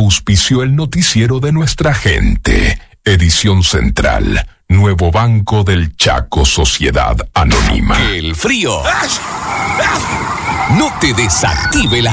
auspició el noticiero de nuestra gente. Edición central. Nuevo Banco del Chaco, Sociedad Anónima. El frío no te desactive la